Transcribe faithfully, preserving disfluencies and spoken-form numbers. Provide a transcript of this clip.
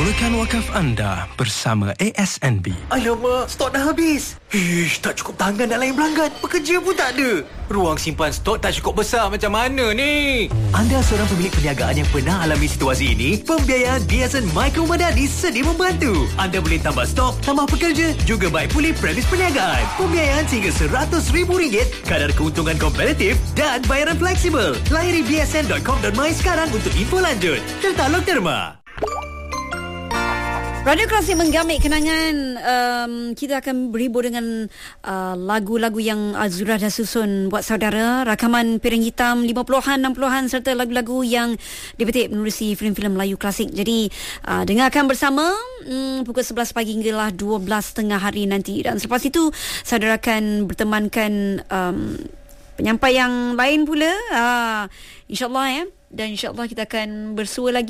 Salurkan wakaf anda bersama A S N B. Alamak, stok dah habis. Ish, tak cukup tangan nak layan pelanggan. Pekerja pun tak ada. Ruang simpan stok tak cukup besar, macam mana ni? Anda seorang pemilik perniagaan yang pernah alami situasi ini? Pembiayaan B S N Micro Madani sedia membantu. Anda boleh tambah stok, tambah pekerja, juga baik pulih premis perniagaan. Pembiayaan hingga seratus ribu ringgit, kadar keuntungan kompetitif dan bayaran fleksibel. Layari b s n dot com dot my sekarang untuk info lanjut. Tertaluk derma. Radio Klasik menggamit kenangan. um, Kita akan berhibur dengan uh, lagu-lagu yang Azura dah susun buat saudara. Rakaman Piring Hitam lima puluhan, enam puluhan serta lagu-lagu yang dipetik menerusi filem-filem Melayu klasik. Jadi uh, dengarkan bersama um, pukul sebelas pagi hinggalah dua belas tengah hari nanti. Dan selepas itu saudara akan bertemankan um, penyampai yang lain pula, uh, InsyaAllah ya. Dan insyaAllah kita akan bersua lagi